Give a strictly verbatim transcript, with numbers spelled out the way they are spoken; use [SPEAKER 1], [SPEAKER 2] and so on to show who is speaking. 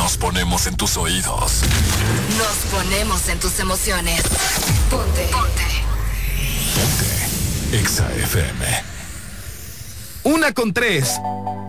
[SPEAKER 1] Nos ponemos en tus oídos.
[SPEAKER 2] Nos ponemos en tus emociones. Ponte. Ponte.
[SPEAKER 1] Ponte. Exa F M.
[SPEAKER 3] Una con tres.